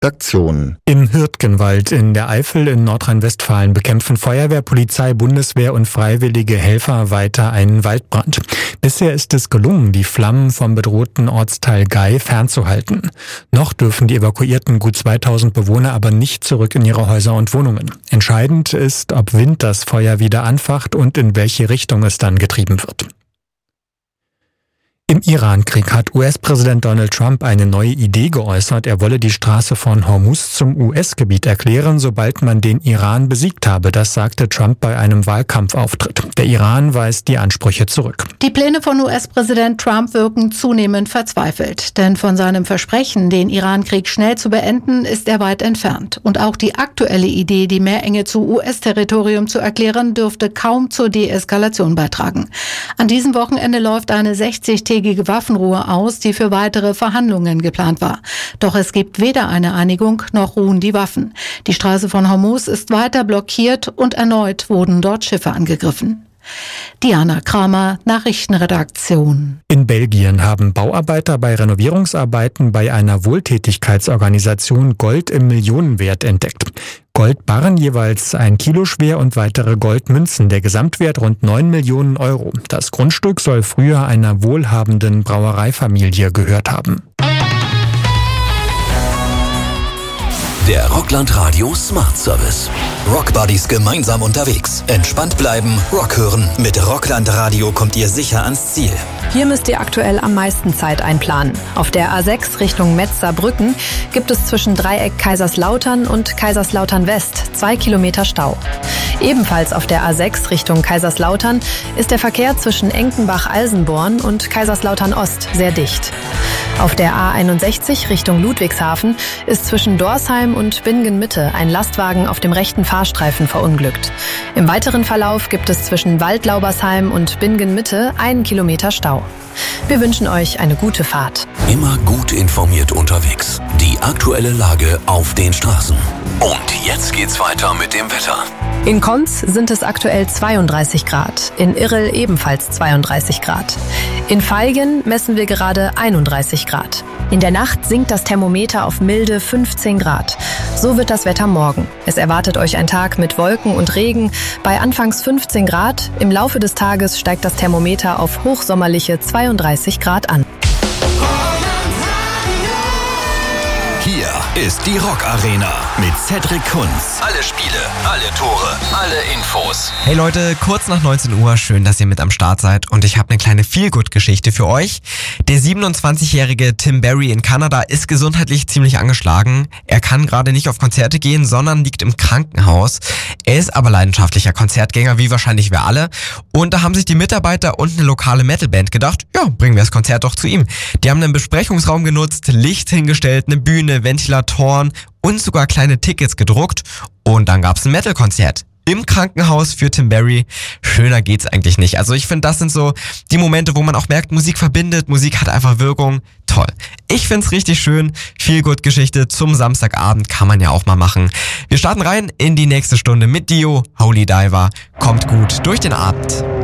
Redaktion. Im Hürtgenwald in der Eifel in Nordrhein-Westfalen bekämpfen Feuerwehr, Polizei, Bundeswehr und freiwillige Helfer weiter einen Waldbrand. Bisher ist es gelungen, die Flammen vom bedrohten Ortsteil Gay fernzuhalten. Noch dürfen die evakuierten gut 2000 Bewohner aber nicht zurück in ihre Häuser und Wohnungen. Entscheidend ist, ob Wind das Feuer wieder anfacht und in welche Richtung es dann getrieben wird. Im Iran-Krieg hat US-Präsident Donald Trump eine neue Idee geäußert. Er wolle die Straße von Hormuz zum US-Gebiet erklären, sobald man den Iran besiegt habe. Das sagte Trump bei einem Wahlkampfauftritt. Der Iran weist die Ansprüche zurück. Die Pläne von US-Präsident Trump wirken zunehmend verzweifelt. Denn von seinem Versprechen, den Iran-Krieg schnell zu beenden, ist er weit entfernt. Und auch die aktuelle Idee, die Meerenge zu US-Territorium zu erklären, dürfte kaum zur Deeskalation beitragen. An diesem Wochenende läuft eine 60-tägige Waffenruhe aus, die für weitere Verhandlungen geplant war. Doch es gibt weder eine Einigung noch ruhen die Waffen. Die Straße von Hormuz ist weiter blockiert und erneut wurden dort Schiffe angegriffen. Diana Kramer, Nachrichtenredaktion. In Belgien haben Bauarbeiter bei Renovierungsarbeiten bei einer Wohltätigkeitsorganisation Gold im Millionenwert entdeckt. Goldbarren jeweils 1 Kilo schwer und weitere Goldmünzen. Der Gesamtwert rund 9 Millionen Euro. Das Grundstück soll früher einer wohlhabenden Brauereifamilie gehört haben. Der Rockland Radio Smart Service. Rock Buddies gemeinsam unterwegs. Entspannt bleiben, Rock hören. Mit Rockland Radio kommt ihr sicher ans Ziel. Hier müsst ihr aktuell am meisten Zeit einplanen. Auf der A6 Richtung Metzger-Brücken gibt es zwischen Dreieck Kaiserslautern und Kaiserslautern West 2 Kilometer Stau. Ebenfalls auf der A6 Richtung Kaiserslautern ist der Verkehr zwischen Enkenbach-Alsenborn und Kaiserslautern Ost sehr dicht. Auf der A61 Richtung Ludwigshafen ist zwischen Dorsheim und Bingen-Mitte ein Lastwagen auf dem rechten Fahrstreifen verunglückt. Im weiteren Verlauf gibt es zwischen Waldlaubersheim und Bingen-Mitte 1 Kilometer Stau. Wir wünschen euch eine gute Fahrt. Immer gut informiert unterwegs. Die aktuelle Lage auf den Straßen. Und jetzt geht's weiter mit dem Wetter. In Konz sind es aktuell 32 Grad, in Irrel ebenfalls 32 Grad. In Vaihingen messen wir gerade 31 Grad. In der Nacht sinkt das Thermometer auf milde 15 Grad. So wird das Wetter morgen. Es erwartet euch ein Tag mit Wolken und Regen bei anfangs 15 Grad. Im Laufe des Tages steigt das Thermometer auf hochsommerliche 32 Grad an. Hier ist die Rock Arena mit Cedric Kunz. Alle Spiele, alle Tore, alle Infos. Hey Leute, kurz nach 19 Uhr, schön, dass ihr mit am Start seid und ich habe eine kleine Feelgood-Geschichte für euch. Der 27-jährige Tim Barry in Kanada ist gesundheitlich ziemlich angeschlagen. Er kann gerade nicht auf Konzerte gehen, sondern liegt im Krankenhaus. Er ist aber leidenschaftlicher Konzertgänger, wie wahrscheinlich wir alle. Und da haben sich die Mitarbeiter und eine lokale Metalband gedacht, ja, bringen wir das Konzert doch zu ihm. Die haben einen Besprechungsraum genutzt, Licht hingestellt, eine Bühne, Ventilatoren und sogar kleine Tickets gedruckt. Und dann gab's ein Metal-Konzert im Krankenhaus für Tim Barry. Schöner geht's eigentlich nicht. Also ich finde, das sind so die Momente, wo man auch merkt, Musik verbindet, Musik hat einfach Wirkung. Toll. Ich find's richtig schön. Feelgood-Geschichte zum Samstagabend kann man ja auch mal machen. Wir starten rein in die nächste Stunde mit Dio, Holy Diver. Kommt gut durch den Abend.